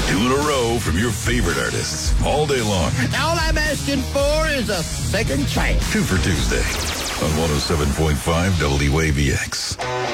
2 in a row from your favorite artists all day long. All I'm asking for is a second chance. 2 for Tuesday on 107.5 WAVX.